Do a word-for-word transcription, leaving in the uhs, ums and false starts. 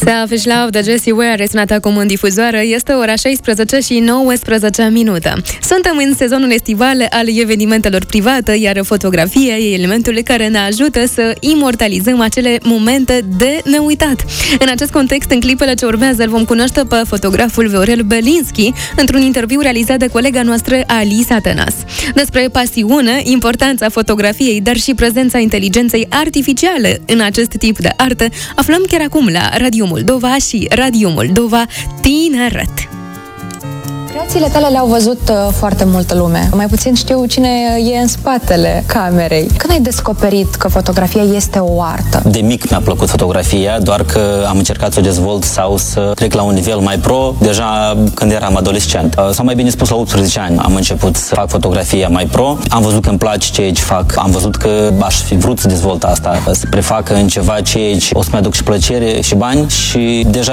Selfish Love de Jessie Ware sunat acum în difuzoară. Este ora șaisprezece și nouăsprezece minute. Suntem în sezonul estival al evenimentelor private, iar fotografia e elementul care ne ajută să imortalizăm acele momente de neuitat. În acest context, în clipele ce urmează, îl vom cunoaște pe fotograful Viorel Belinski într-un interviu realizat de colega noastră Alisa Tănas. Despre pasiune, importanța fotografiei, dar și prezența inteligenței artificiale în acest tip de artă, aflăm chiar acum la Radio Moldova și Radio Moldova Tineret. Creațiile tale le-au văzut uh, foarte multă lume. Mai puțin știu cine e în spatele camerei. Când ai descoperit că fotografia este o artă? De mic mi-a plăcut fotografia, doar că am încercat să o dezvolt sau să trec la un nivel mai pro deja când eram adolescent. Uh, sau mai bine spus, la optsprezece ani am început să fac fotografia mai pro. Am văzut că îmi place ceea ce fac. Am văzut că aș fi vrut să dezvolt asta, să prefac în ceva ceea ce o să-mi aduc și plăcere și bani și deja